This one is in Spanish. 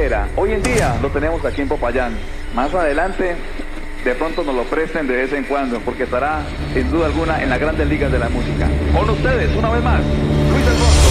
era. Hoy en día lo tenemos aquí en Popayán. Más adelante, de pronto nos lo presten de vez en cuando, porque estará, sin duda alguna, en las grandes ligas de la música. Con ustedes, una vez más, Luis del Borja.